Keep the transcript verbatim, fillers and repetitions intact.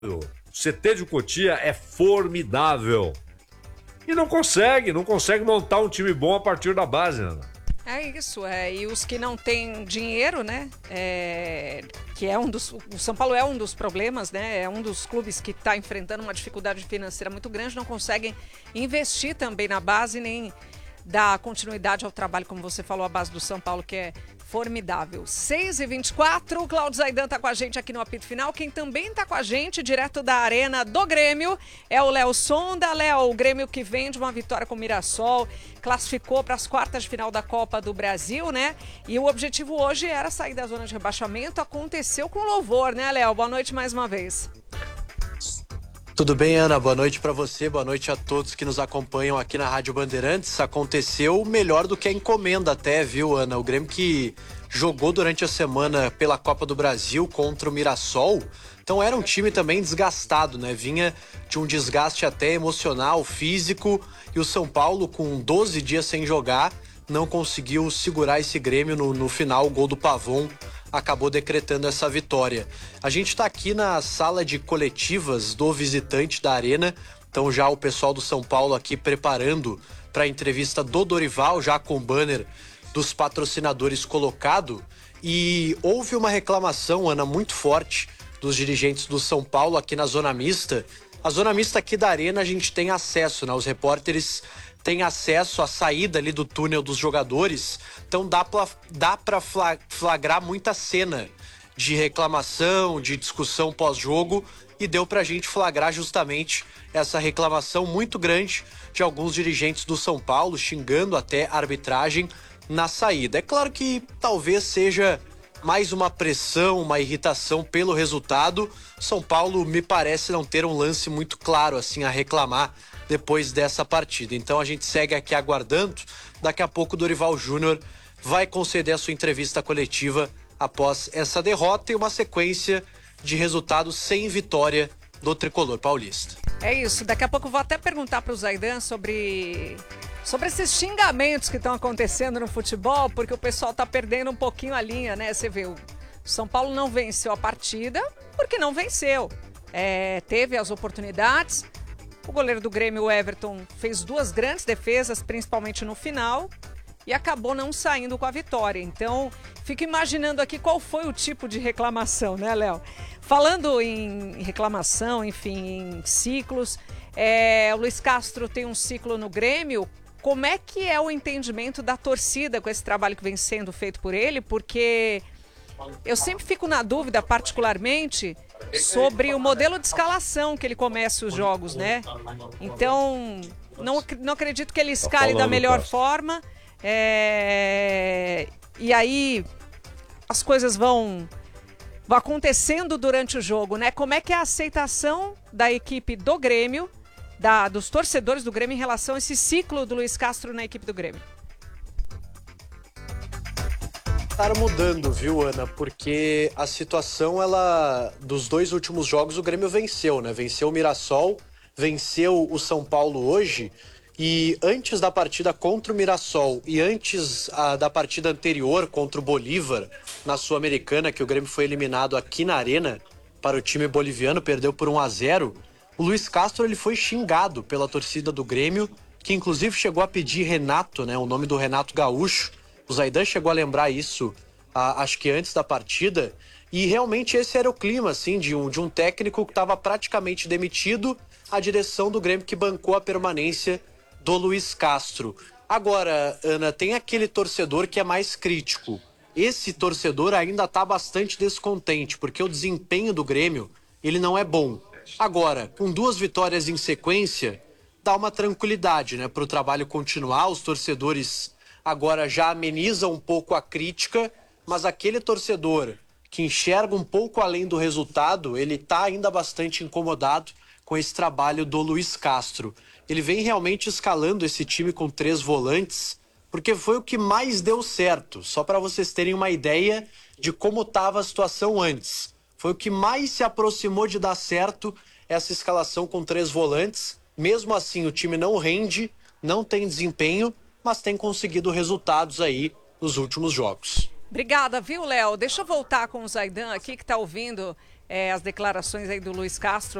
O C T de Cotia é formidável. E não consegue, não consegue montar um time bom a partir da base, Ana. É isso, é, e os que não têm dinheiro, né, é, que é um dos, o São Paulo é um dos problemas, né, é um dos clubes que está enfrentando uma dificuldade financeira muito grande, não conseguem investir também na base, nem dar continuidade ao trabalho, como você falou, a base do São Paulo, que é formidável. seis e vinte e quatro, o Cláudio Zaidan está com a gente aqui no apito final. Quem também está com a gente, direto da arena do Grêmio, é o Léo Sonda. Léo, o Grêmio que vem de uma vitória com o Mirassol, classificou para as quartas de final da Copa do Brasil, né? E o objetivo hoje era sair da zona de rebaixamento. Aconteceu com louvor, né, Léo? Boa noite mais uma vez. Tudo bem, Ana? Boa noite para você, boa noite a todos que nos acompanham aqui na Rádio Bandeirantes. Aconteceu melhor do que a encomenda até, viu, Ana? O Grêmio que jogou durante a semana pela Copa do Brasil contra o Mirassol, então era um time também desgastado, né? Vinha de um desgaste até emocional, físico, e o São Paulo, com doze dias sem jogar, não conseguiu segurar esse Grêmio no, no final. O gol do Pavon acabou decretando essa vitória. A gente está aqui na sala de coletivas do visitante da Arena, então já o pessoal do São Paulo aqui preparando para a entrevista do Dorival, já com o banner dos patrocinadores colocado, e houve uma reclamação, Ana, muito forte dos dirigentes do São Paulo aqui na Zona Mista. A Zona Mista aqui da Arena a gente tem acesso, né? Os repórteres têm acesso à saída ali do túnel dos jogadores, então dá pra, dá pra flagrar muita cena de reclamação, de discussão pós-jogo, e deu pra gente flagrar justamente essa reclamação muito grande de alguns dirigentes do São Paulo, xingando até a arbitragem na saída. É claro que talvez seja mais uma pressão, uma irritação pelo resultado. São Paulo me parece não ter um lance muito claro assim a reclamar depois dessa partida. Então a gente segue aqui aguardando. Daqui a pouco o Dorival Júnior vai conceder a sua entrevista coletiva após essa derrota e uma sequência de resultados sem vitória do tricolor paulista. É isso, daqui a pouco eu vou até perguntar para o Zaidan sobre, sobre esses xingamentos que estão acontecendo no futebol, porque o pessoal tá perdendo um pouquinho a linha, né? Você vê, o São Paulo não venceu a partida porque não venceu. É, teve as oportunidades. O goleiro do Grêmio, o Everton, fez duas grandes defesas, principalmente no final, e acabou não saindo com a vitória. Então, fico imaginando aqui qual foi o tipo de reclamação, né, Léo? Falando em reclamação, enfim, em ciclos, é, o Luiz Castro tem um ciclo no Grêmio. Como é que é o entendimento da torcida com esse trabalho que vem sendo feito por ele? Porque eu sempre fico na dúvida, particularmente, sobre o modelo de escalação que ele começa os jogos, né? Então, não, não acredito que ele escale da melhor forma. É... E aí, as coisas vão, vão acontecendo durante o jogo, né? Como é que é a aceitação da equipe do Grêmio, da, dos torcedores do Grêmio em relação a esse ciclo do Luiz Castro na equipe do Grêmio? Tá mudando, viu, Ana? Porque a situação, ela, dos dois últimos jogos, o Grêmio venceu, né? Venceu o Mirassol, venceu o São Paulo hoje, e antes da partida contra o Mirassol e antes a, da partida anterior contra o Bolívar na Sul-Americana, que o Grêmio foi eliminado aqui na Arena para o time boliviano, perdeu por um a zero, o Luiz Castro ele foi xingado pela torcida do Grêmio, que inclusive chegou a pedir Renato, né? O nome do Renato Gaúcho. O Zaidan chegou a lembrar isso, a, acho que antes da partida, e realmente esse era o clima, assim, de um, de um técnico que estava praticamente demitido, a direção do Grêmio que bancou a permanência do Luiz Castro. Agora, Ana, tem aquele torcedor que é mais crítico. Esse torcedor ainda está bastante descontente, porque o desempenho do Grêmio, ele não é bom. Agora, com duas vitórias em sequência, dá uma tranquilidade, né, para o trabalho continuar. Os torcedores agora já amenizam um pouco a crítica, mas aquele torcedor que enxerga um pouco além do resultado, ele está ainda bastante incomodado com esse trabalho do Luiz Castro. Ele vem realmente escalando esse time com três volantes, porque foi o que mais deu certo. Só para vocês terem uma ideia de como estava a situação antes. Foi o que mais se aproximou de dar certo, essa escalação com três volantes. Mesmo assim, o time não rende, não tem desempenho, mas tem conseguido resultados aí nos últimos jogos. Obrigada, viu, Léo? Deixa eu voltar com o Zaidan aqui, que está ouvindo é, as declarações aí do Luiz Castro